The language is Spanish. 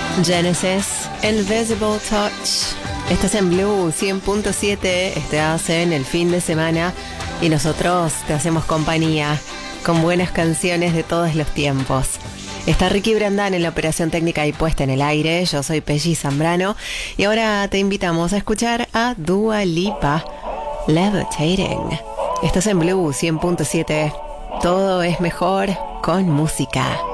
Genesis, Invisible Touch. Estás en Blue 100.7, estás en el fin de semana y nosotros te hacemos compañía con buenas canciones de todos los tiempos. Está Ricky Brandán en la operación técnica y puesta en el aire. Yo soy Pelli Zambrano y ahora te invitamos a escuchar a Dua Lipa, Levitating. Estás en Blue 100.7, todo es mejor con música.